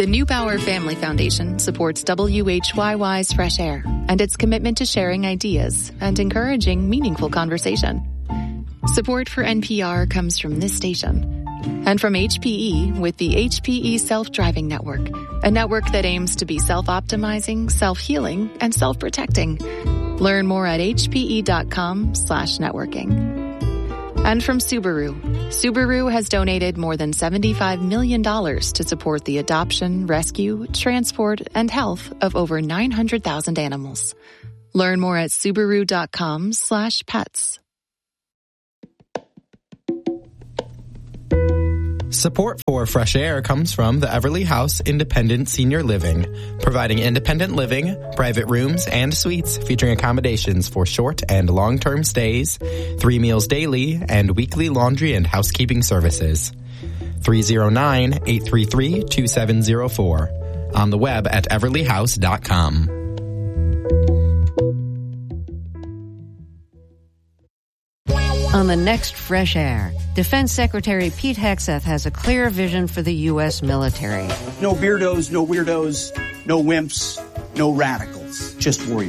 The Neubauer Family Foundation supports WHYY's Fresh Air and its commitment to sharing ideas and encouraging meaningful conversation. Support for NPR comes from this station and from HPE with the HPE Self-Driving Network, a network that aims to be self-optimizing, self-healing, and self-protecting. Learn more at hpe.com/networking. And from Subaru. Subaru has donated more than $75 million to support the adoption, rescue, transport, and health of over 900,000 animals. Learn more at subaru.com/pets. Support for Fresh Air comes from the Everly House Independent Senior Living, providing independent living, private rooms, and suites featuring accommodations for short and long-term stays, 3 meals daily, and weekly laundry and housekeeping services. 309-833-2704. On the web at everlyhouse.com. On the next Fresh Air, Defense Secretary Pete Hegseth has a clear vision for the U.S. military. No beardos, no weirdos, no wimps, no radicals, just warriors.